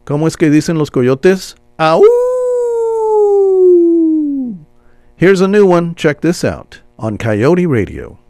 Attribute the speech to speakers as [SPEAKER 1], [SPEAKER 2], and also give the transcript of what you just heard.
[SPEAKER 1] ¿Cómo es que dicen los coyotes? ¡Au! Here's a new one. Check this out on Coyote Radio.